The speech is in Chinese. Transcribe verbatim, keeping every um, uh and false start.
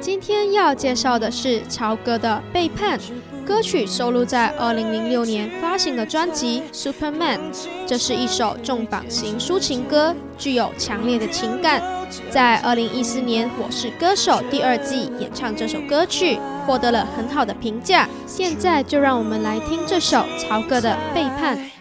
今天要介绍的是曹格的《背叛》，歌曲收录在二零零六年发行的专辑《Superman》。这是一首重磅型抒情歌，具有强烈的情感。在二零一四年《我是歌手》第二季演唱这首歌曲，获得了很好的评价。现在就让我们来听这首曹格的《背叛》。